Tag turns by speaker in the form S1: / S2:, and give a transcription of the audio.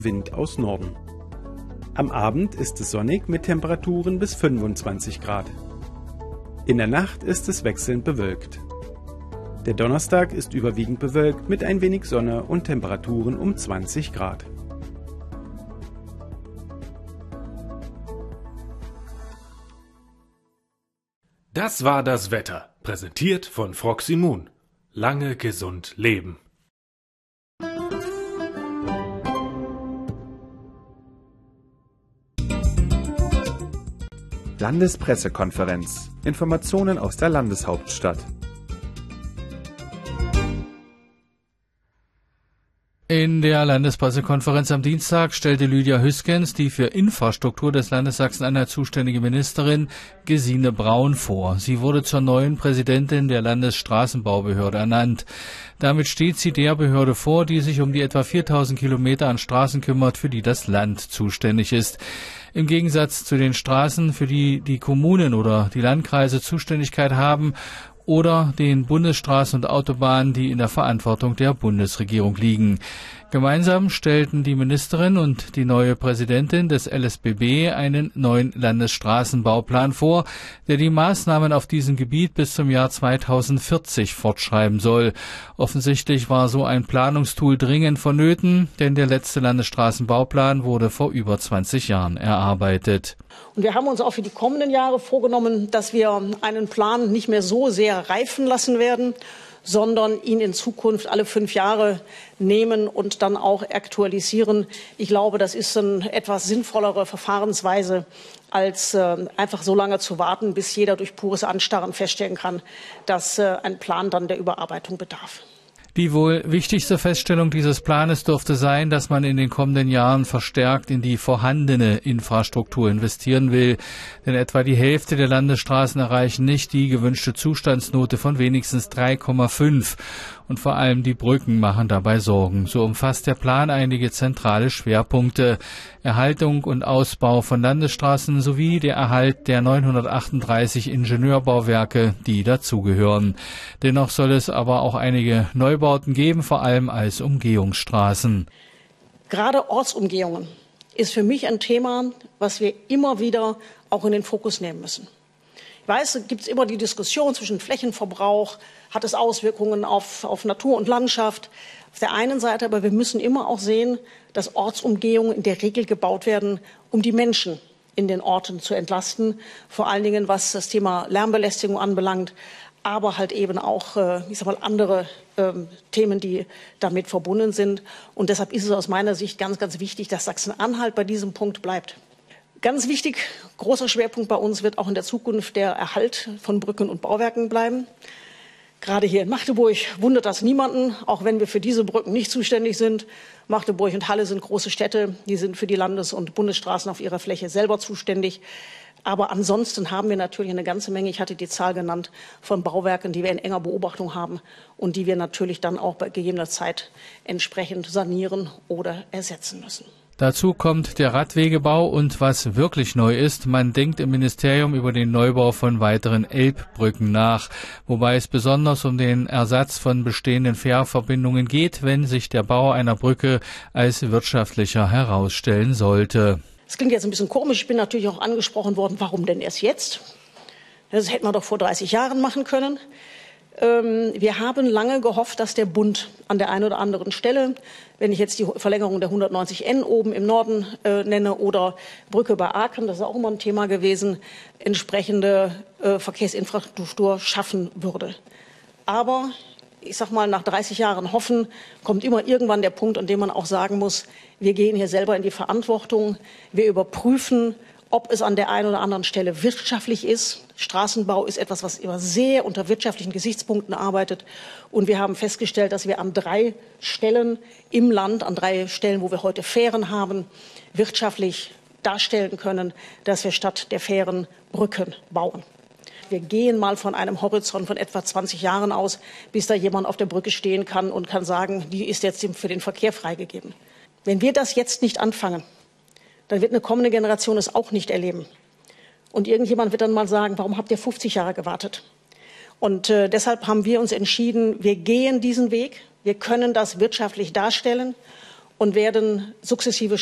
S1: Wind aus Norden. Am Abend ist es sonnig mit Temperaturen bis 25 Grad. In der Nacht ist es wechselnd bewölkt. Der Donnerstag ist überwiegend bewölkt mit ein wenig Sonne und Temperaturen um 20 Grad.
S2: Das war das Wetter, präsentiert von Froximmun. Lange gesund leben.
S3: Landespressekonferenz. Informationen aus der Landeshauptstadt.
S4: In der Landespressekonferenz am Dienstag stellte Lydia Hüskens die für Infrastruktur des Landes Sachsen-Anhalt zuständige Ministerin Gesine Braun vor. Sie wurde zur neuen Präsidentin der Landesstraßenbaubehörde ernannt. Damit steht sie der Behörde vor, die sich um die etwa 4000 Kilometer an Straßen kümmert, für die das Land zuständig ist. Im Gegensatz zu den Straßen, für die die Kommunen oder die Landkreise Zuständigkeit haben, oder den Bundesstraßen und Autobahnen, die in der Verantwortung der Bundesregierung liegen. Gemeinsam stellten die Ministerin und die neue Präsidentin des LSBB einen neuen Landesstraßenbauplan vor, der die Maßnahmen auf diesem Gebiet bis zum Jahr 2040 fortschreiben soll. Offensichtlich war so ein Planungstool dringend vonnöten, denn der letzte Landesstraßenbauplan wurde vor über 20 Jahren erarbeitet.
S5: Und wir haben uns auch für die kommenden Jahre vorgenommen, dass wir einen Plan nicht mehr so sehr reifen lassen werden, sondern ihn in Zukunft alle 5 Jahre nehmen und dann auch aktualisieren. Ich glaube, das ist eine etwas sinnvollere Verfahrensweise, als einfach so lange zu warten, bis jeder durch pures Anstarren feststellen kann, dass ein Plan dann der Überarbeitung bedarf.
S4: Die wohl wichtigste Feststellung dieses Planes dürfte sein, dass man in den kommenden Jahren verstärkt in die vorhandene Infrastruktur investieren will. Denn etwa die Hälfte der Landesstraßen erreichen nicht die gewünschte Zustandsnote von wenigstens 3,5. Und vor allem die Brücken machen dabei Sorgen. So umfasst der Plan einige zentrale Schwerpunkte: Erhaltung und Ausbau von Landesstraßen sowie der Erhalt der 938 Ingenieurbauwerke, die dazugehören. Dennoch soll es aber auch einige Neubauten geben, vor allem als Umgehungsstraßen.
S5: Gerade Ortsumgehungen ist für mich ein Thema, was wir immer wieder auch in den Fokus nehmen müssen. Ich weiß, es gibt immer die Diskussion zwischen Flächenverbrauch, hat es Auswirkungen auf Natur und Landschaft. Auf der einen Seite, aber wir müssen immer auch sehen, dass Ortsumgehungen in der Regel gebaut werden, um die Menschen in den Orten zu entlasten. Vor allen Dingen, was das Thema Lärmbelästigung anbelangt, aber halt eben auch, andere Themen, die damit verbunden sind. Und deshalb ist es aus meiner Sicht ganz, ganz wichtig, dass Sachsen-Anhalt bei diesem Punkt bleibt. Ganz wichtig, großer Schwerpunkt bei uns wird auch in der Zukunft der Erhalt von Brücken und Bauwerken bleiben. Gerade hier in Magdeburg wundert das niemanden, auch wenn wir für diese Brücken nicht zuständig sind. Magdeburg und Halle sind große Städte, die sind für die Landes- und Bundesstraßen auf ihrer Fläche selber zuständig. Aber ansonsten haben wir natürlich eine ganze Menge, ich hatte die Zahl genannt, von Bauwerken, die wir in enger Beobachtung haben und die wir natürlich dann auch bei gegebener Zeit entsprechend sanieren oder ersetzen müssen.
S4: Dazu kommt der Radwegebau und was wirklich neu ist, man denkt im Ministerium über den Neubau von weiteren Elbbrücken nach, wobei es besonders um den Ersatz von bestehenden Fährverbindungen geht, wenn sich der Bau einer Brücke als wirtschaftlicher herausstellen sollte.
S5: Das klingt jetzt ein bisschen komisch, ich bin natürlich auch angesprochen worden, warum denn erst jetzt? Das hätten wir doch vor 30 Jahren machen können. Wir haben lange gehofft, dass der Bund an der einen oder anderen Stelle, wenn ich jetzt die Verlängerung der 190N oben im Norden nenne oder Brücke bei Aachen, das ist auch immer ein Thema gewesen, entsprechende Verkehrsinfrastruktur schaffen würde. Aber ich sag mal, nach 30 Jahren Hoffen kommt immer irgendwann der Punkt, an dem man auch sagen muss, wir gehen hier selber in die Verantwortung, wir überprüfen, ob es an der einen oder anderen Stelle wirtschaftlich ist. Straßenbau ist etwas, was immer sehr unter wirtschaftlichen Gesichtspunkten arbeitet. Und wir haben festgestellt, dass wir an 3 Stellen im Land, an 3 Stellen, wo wir heute Fähren haben, wirtschaftlich darstellen können, dass wir statt der Fähren Brücken bauen. Wir gehen mal von einem Horizont von etwa 20 Jahren aus, bis da jemand auf der Brücke stehen kann und kann sagen, die ist jetzt für den Verkehr freigegeben. Wenn wir das jetzt nicht anfangen, dann wird eine kommende Generation es auch nicht erleben. Und irgendjemand wird dann mal sagen, warum habt ihr 50 Jahre gewartet? Und deshalb haben wir uns entschieden, wir gehen diesen Weg, wir können das wirtschaftlich darstellen und werden sukzessive